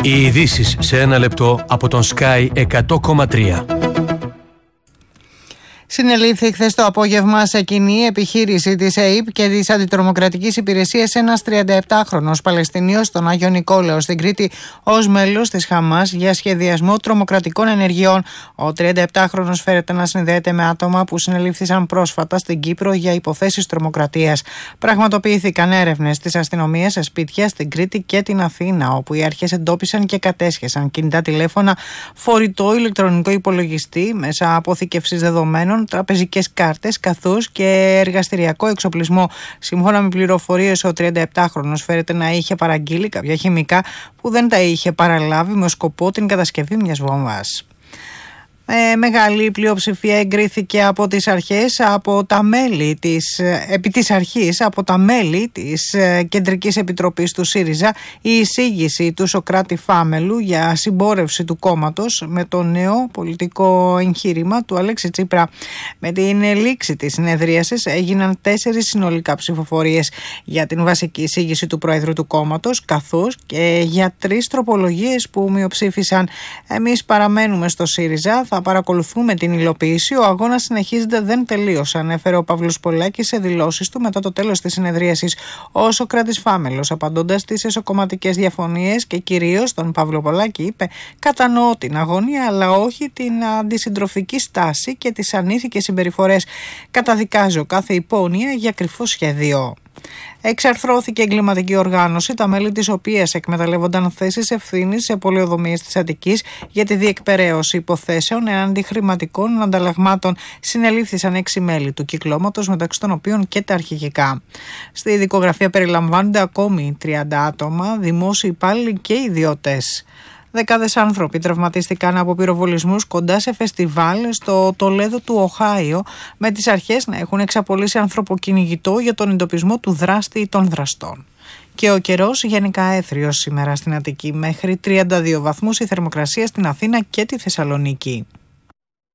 Οι ειδήσεις σε ένα λεπτό από τον Sky 100,3. Συνελήφθη χθες το απόγευμα σε κοινή επιχείρηση της ΕΥΠ και της Αντιτρομοκρατικής Υπηρεσίας ένας 37χρονος Παλαιστινίος στον Άγιο Νικόλαο στην Κρήτη ως μέλος της Χαμάς για σχεδιασμό τρομοκρατικών ενεργειών. Ο 37χρονος φέρεται να συνδέεται με άτομα που συνελήφθησαν πρόσφατα στην Κύπρο για υποθέσεις τρομοκρατίας. Πραγματοποιήθηκαν έρευνες της αστυνομίας σε σπίτια στην Κρήτη και την Αθήνα, όπου οι αρχές εντόπισαν και κατέσχεσαν κινητά τηλέφωνα, φορητό ηλεκτρονικό υπολογιστή, μέσα αποθηκευσής δεδομένων, τραπεζικές κάρτες καθώς και εργαστηριακό εξοπλισμό. Σύμφωνα με πληροφορίες, ο 37χρονος φέρεται να είχε παραγγείλει κάποια χημικά που δεν τα είχε παραλάβει με σκοπό την κατασκευή μιας βόμβας. Μεγάλη πλειοψηφία εγκρίθηκε από τις αρχές, από τα μέλη της Κεντρικής Επιτροπής του ΣΥΡΙΖΑ η εισήγηση του Σωκράτη Φάμελου για συμπόρευση του κόμματος με το νέο πολιτικό εγχείρημα του Αλέξη Τσίπρα. Με την λήξη της συνεδρίασης έγιναν 4 συνολικά ψηφοφορίες για την βασική εισήγηση του Πρόεδρου του κόμματος, καθώς και για 3 τροπολογίες που μειοψήφισαν. Εμείς παραμένουμε στο ΣΥΡΙΖΑ, θα παρακολουθούμε την υλοποίηση. Ο αγώνας συνεχίζεται, δεν τελείωσε, ανέφερε ο Παύλος Πολάκης σε δηλώσεις του μετά το τέλος της συνεδρίασης. Ο Σωκράτης Φάμελος, απαντώντας στις εσωκομματικές διαφωνίες και κυρίως τον Παύλο Πολάκη, είπε: «Κατανοώ την αγωνία, αλλά όχι την αντισυντροφική στάση και τις ανήθικες συμπεριφορές. Καταδικάζω κάθε υπόνοια για κρυφό σχέδιο». Εξαρθρώθηκε εγκληματική οργάνωση, τα μέλη της οποίας εκμεταλλεύονταν θέσεις ευθύνης σε πολεοδομίες της Αττικής για τη διεκπεραίωση υποθέσεων εναντί χρηματικών ανταλλαγμάτων. Συνελήφθησαν 6 μέλη του κυκλώματος, μεταξύ των οποίων και τα αρχηγικά. Στη δικογραφία περιλαμβάνονται ακόμη 30 άτομα, δημόσιοι υπάλληλοι και ιδιώτες. Δεκάδες άνθρωποι τραυματίστηκαν από πυροβολισμούς κοντά σε φεστιβάλ στο Τολέδο του Οχάιο, με τις αρχές να έχουν εξαπολύσει ανθρωποκυνηγητό για τον εντοπισμό του δράστη ή των δραστών. Και ο καιρός γενικά έθριος σήμερα στην Αττική, μέχρι 32 βαθμούς η θερμοκρασία στην Αθήνα και τη Θεσσαλονίκη.